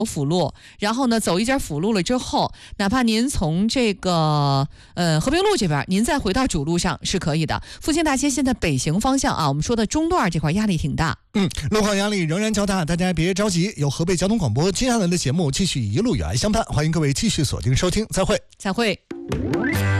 辅路，然后呢走一截辅路了之后，哪怕您从这个和平路这边，您再回到主路上是可以的。复兴大街现在北行方向啊，我们说的中段这块压力挺大。 路况压力仍然较大，大家别着急。由河北交通广播接下来的节目继续一路有爱相伴，欢迎各位继续锁定收听，再会。